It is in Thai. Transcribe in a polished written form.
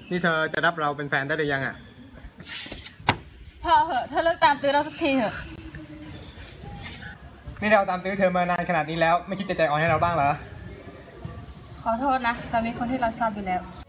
นี่เธอจะรับเราเป็นแฟนได้หรือยังอ่ะพอเหอะเธอเลิกตามตื้อเราสักทีเถอะนี่เราตามตื้อเธอมานานขนาดนี้แล้วไม่คิดจะใจอ่อนให้เราบ้างเหรอขอโทษนะเรามีคนที่เราชอบอยู่แล้ว